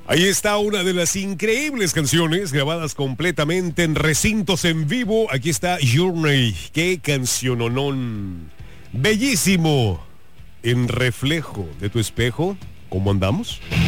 Ahí está una de las increíbles canciones grabadas completamente en recintos en vivo. Aquí está Journey. Qué canciononón. Bellísimo. En reflejo de tu espejo. ¿Cómo andamos?